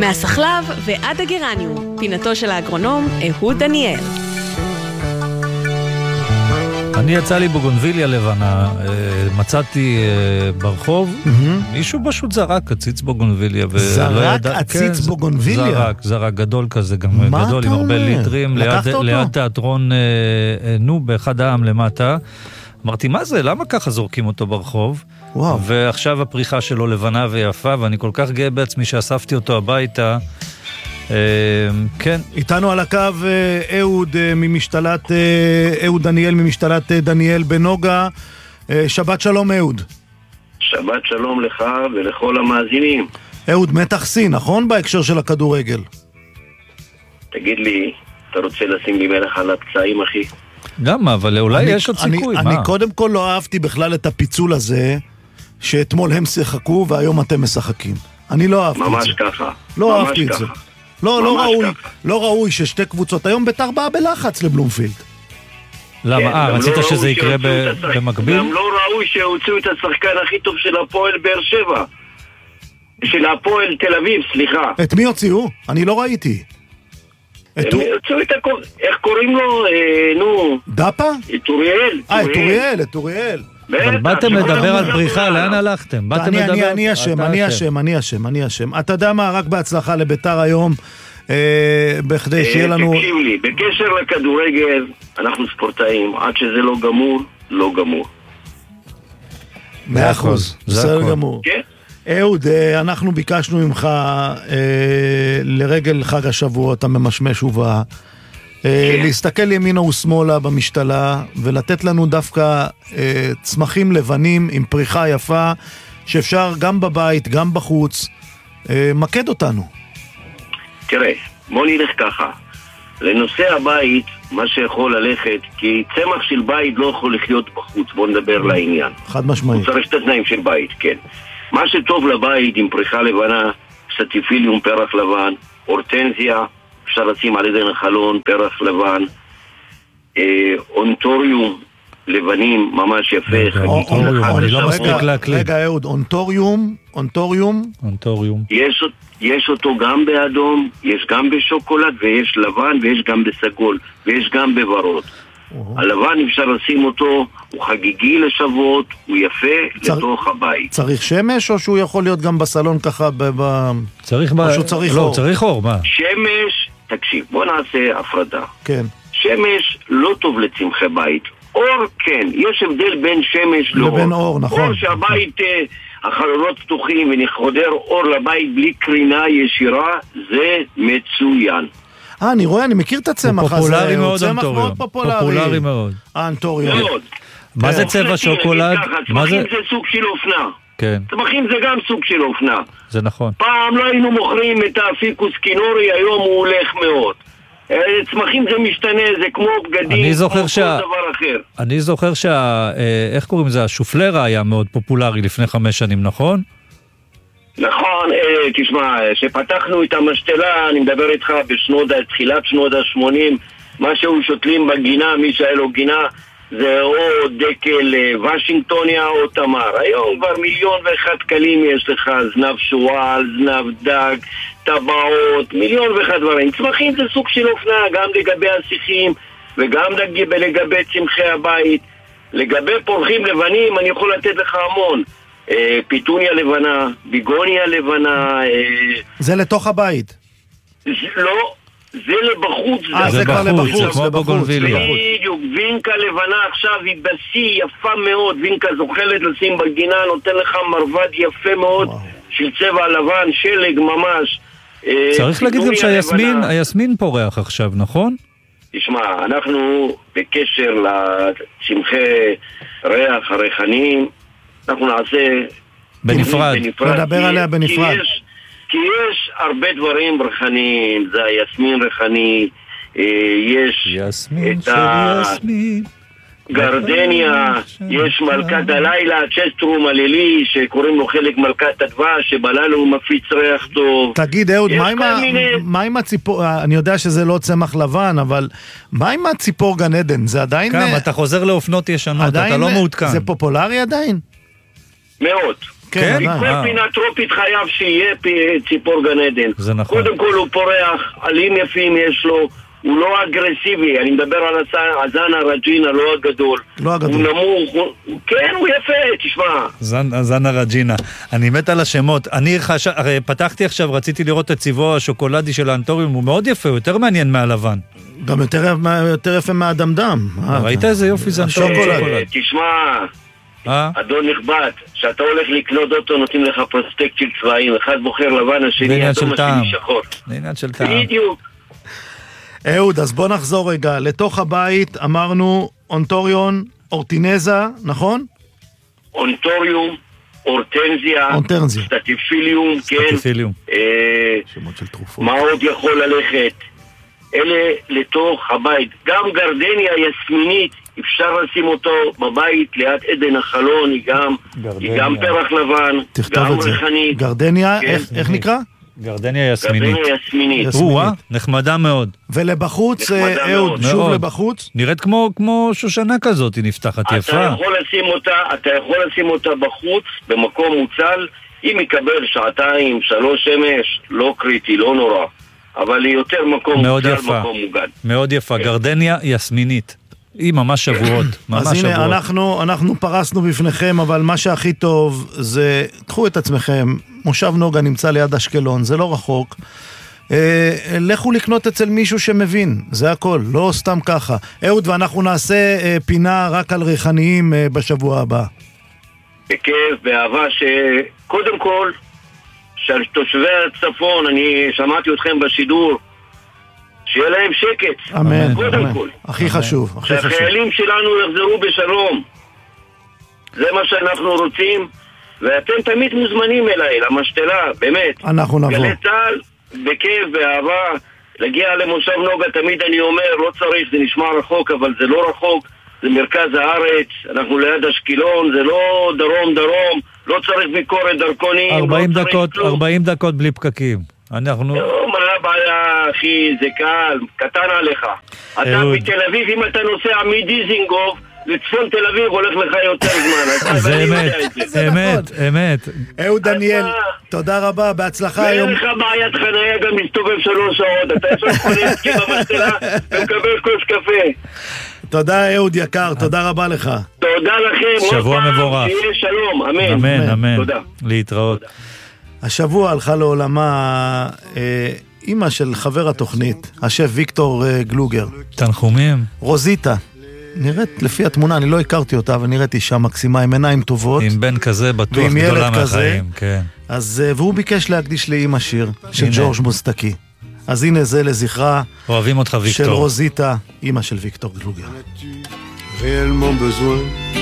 מהסחלב ועד הגרניום, פינתו של האגרונום אהוד דניאל. אני יצא לי בוגונביליה לבנה, מצאתי ברחוב, מישהו פשוט זרק עציץ בוגונביליה. זרק עציץ בוגונביליה? זרק גדול כזה, גם גדול עם הרבה ליטרים, ליד תיאטרון באחד העם למטה. אמרתי, מה זה? למה ככה זורקים אותו ברחוב? ועכשיו הפריחה שלו לבנה ויפה, ואני כל כך גאה בעצמי שאספתי אותו הביתה. כן. איתנו על הקו אהוד ממשתלת, אהוד דניאל ממשתלת דניאל בנוגה. שבת שלום אהוד. שבת שלום לך ולכל המאזינים. אהוד, מתח סי, נכון? בהקשר של הכדורגל. תגיד לי, אתה רוצה לשים לי מלח על הפצעים, אחי? למה? אבל אולי יש עוד סיכוי. אני קודם כל לא אהבתי בכלל את הפיצול הזה, שאתמול הם שיחקו והיום אתם משחקים. אני לא אהבתי את זה. ממש ככה. לא אהבתי את זה. לא ראוי ששתי קבוצות, היום בית"ר באה בלחץ לבלומפילד. למה? רצית שזה יקרה במקביל? גם לא ראוי שהוציאו את השחקן הכי טוב של הפועל באר שבע. של הפועל תל אביב, סליחה. את מי הוציאו? אני לא ראיתי. הוציאו את הכל, איך קוראים לו? נו. דאפה? את אוריאל. את אוריאל. אבל באתם לדבר על בריחה, לאן הלכתם? אני אשם. אתה יודע מה? רק בהצלחה לביתר היום, בכדי שיהיה לנו... תקשיב לי, בקשר לכדורגל, אנחנו ספורטאים, עד שזה לא גמור, לא גמור. 100%, בסדר גמור. כן? אהוד, אנחנו ביקשנו ממך לרגל חג השבועות הממשמש ובא, להסתכל ימינה ושמאלה במשתלה ולתת לנו דווקא צמחים לבנים עם פריחה יפה שאפשר גם בבית, גם בחוץ. מקד אותנו. תראה, בוא נלך ככה. לנושא הבית, מה שיכול ללכת, כי צמח של בית לא יכול לחיות בחוץ, בוא נדבר לעניין. חד משמעית. הוא צריך את התנאים של בית, כן. מה שטוב לבית עם פריחה לבנה, סטיפיליום פרח לבן, אורטנזיה, אפשר לשים על ידי נחלון, פרח לבן, אונטוריום, לבנים, ממש יפה. רגע אהוד, אונטוריום. יש אותו גם באדום, יש גם בשוקולד, ויש לבן, ויש גם בסגול, ויש גם בוורוד. הלבן אפשר לשים אותו, הוא חגיגי לשבועות, הוא יפה לתוך הבית. צריך שמש או שהוא יכול להיות גם בסלון ככה צריך אור. צריך אור, מה? שמש, תקשיב, בוא נעשה הפרדה. כן. שמש לא טוב לצמחי בית. אור כן, יש הבדל בין שמש לאור. לבין אור, נכון. אור שהבית, החלונות פתוחים ונחודר אור לבית בלי קרינה ישירה, זה מצוין. אני רואה, אני מכיר את הצמח הזה. פופולרי מאוד, צמח מאוד פופולרי מאוד. אנטוריום. מה זה צבע שוקולד? צמחים זה סוג של אופנה. כן. צמחים זה גם סוג של אופנה. זה נכון. פעם לא היינו מוכרים את האפיקוס קינורי, היום הוא הולך מאוד. צמחים זה משתנה, זה כמו בגדים, כמו כל דבר אחר. אני זוכר איך קוראים זה? השופלרה היה מאוד פופולרי לפני 5 שנים, נכון? נכון, תשמע, שפתחנו את המשתלה, אני מדבר איתך תחילת שנות ה-80, מה שהוא שותלים בגינה, מי שהיה לו גינה, זה או דקל וושינגטוניה או תמר. היום כבר 1,001,000 קלים יש לך, זנב שואל, זנב דג, טבעות, 1,001,000 דברים. צמחים זה סוג של אופנה, גם לגבי השיחים וגם לגבי צמחי הבית. לגבי פורחים לבנים, אני יכול לתת לך המון. פיטוניה לבנה, ביגוניה לבנה. זה לתוך הבית? לא, זה לבחוץ. זה כבר לבחוץ, כמו בוגונביליה. בדיוק, וינקה לבנה עכשיו היא בשיא יפה מאוד, וינקה זוכלת לשים בגינה, נותן לך מרבד יפה מאוד של צבע לבן, שלג ממש. צריך להגיד גם שהיסמין פורח עכשיו, נכון? תשמע, אנחנו בקשר לצמחי ריח הריחניים, אנחנו נעשה בנפרד. נדבר עליה בנפרד. כי יש הרבה דברים ריחניים, זה היסמין ריחני, יש יסמין את הגרדניה, יש מלכת הלילה, צ'סטרום הלילי, שקוראים לו חלק מלכת הדבש, שבלילה הוא מפיץ ריח טוב. תגיד אהוד, מה עם הציפור, אני יודע שזה לא צמח לבן, אבל מה עם הציפור גן עדן? זה עדיין... כמה, אתה חוזר לאופנות ישנות, אתה לא מעודכן. זה פופולרי עדיין? מאוד. כן, כל פינה טרופית חייב שיהיה ציפור גן עדן. זה נכון. קודם כל הוא פורח, עלים יפים יש לו, הוא לא אגרסיבי, אני מדבר על הזן הרג'ינה, לא הגדול. לא הגדול. הוא נמוך, כן, הוא יפה, תשמע. זן הרג'ינה. אני מת על השמות. הרי פתחתי עכשיו, רציתי לראות את צבעו השוקולדי של האנטוריום, הוא מאוד יפה, הוא יותר מעניין מהלבן. גם יותר יפה מהדמדם. ראית איזה יופי זה אנטוריום? תשמע, אדון נכבד, שאתה הולך לקנות אותו, נותנים לך פרוספקט של צבעים, אחד בוחר לבן, השני אדום, השני שחור. זה עניין של טעם. בדיוק. אהוד, אז בוא נחזור רגע. לתוך הבית אמרנו אונטוריון, אורטינזה, נכון? אונטוריום, אורטנזיה, סטטיפיליום, כן. שמות של תרופות. מה עוד יכול ללכת? אלה לתוך הבית. גם גרדניה יסמינית, אפשר לשים אותו בבית ליד עדן החלון, היא גם פרח לבן, גם ריחנית. גרדניה, איך נקרא? גרדניה יסמינית. גרדניה יסמינית. נחמדה מאוד. ולבחוץ, אהוד, שוב לבחוץ? נראית כמו שושנה כזאת, היא נפתחת יפה. אתה יכול לשים אותה בחוץ, במקום מוצל, אם יקבל 2-3 שמש, לא קריטי, לא נורא. אבל היא יותר מקום מוצל, מקום מוגן. מאוד יפה, גרדניה יסמינית. היא ממש שבועות. אז הנה, אנחנו פרסנו בפניכם, אבל מה שהכי טוב זה, קחו את עצמכם, מושב נוגה נמצא ליד אשקלון, זה לא רחוק. לכו לקנות אצל מישהו שמבין, זה הכל, לא סתם ככה. אהוד, ואנחנו נעשה פינה רק על ריחניים בשבוע הבא. בכיף, באהבה, שקודם כל, של תושבי הצפון, אני שמעתי אתכם בשידור, שיהיה להם שקט. אמן, קודם כל. הכי חשוב. שהחיילים שלנו יחזרו בשלום. זה מה שאנחנו רוצים, ואתם תמיד מוזמנים אליי, למשתלה, באמת. אנחנו נבוא. גלי צהל, בכיף, באהבה, להגיע למושב נוגה, תמיד אני אומר, לא צריך, זה נשמע רחוק, אבל זה לא רחוק, זה מרכז הארץ, אנחנו ליד אשקלון, זה לא דרום, לא צריך ביקורת דרכונים. 40 דקות בלי פקקים. אנחנו... מה הבעיה, אחי, זה קל, קטן עליך. אתה בתל אביב, אם אתה נוסע מדיזינגוף, לצפון תל אביב הולך לך יותר זמן. זה אמת. אהוד דניאל, תודה רבה, בהצלחה היום. ואין לך בעיית חניה, גם מסתובב 3 שעות. אתה יש לך חונסקי במשתלה ומקבל כוס קפה. תודה אהוד יקר, תודה רבה לך. תודה לכם. שבוע מבורך. שיהיה שלום, אמן. תודה. להתראות. השבוע הלכה לעולמה אמא של חבר התוכנית, השף ויקטור גלוגר. תנחומים. רוזיטה. נראית לפי התמונה, אני לא הכרתי אותה, אבל נראית אישה מקסימה, עם עיניים טובות. עם בן כזה בטוח גדולה מהחיים, כן. אז, והוא ביקש להקדיש לאמא שיר של ג'ורג' מוסטקי. אז הנה זה לזכרה אוהבים אותך, ויקטור. של רוזיטה, אמא של ויקטור גלוגר. Réellement besoin